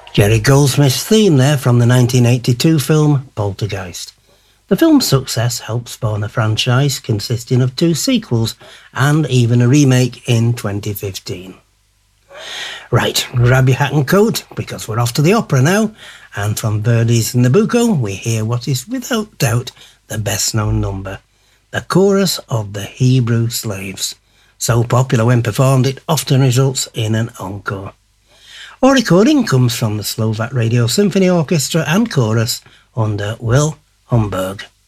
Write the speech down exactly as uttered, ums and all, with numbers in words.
Jerry Goldsmith's theme there from the nineteen eighty-two film Poltergeist. The film's success helped spawn a franchise consisting of two sequels and even a remake in twenty fifteen. Right, grab your hat and coat because we're off to the opera now, and from Verdi's Nabucco we hear what is without doubt the best known number, the chorus of the Hebrew Slaves. So popular when performed it often results in an encore. Our recording comes from the Slovak Radio Symphony Orchestra and Chorus under Will Humberg.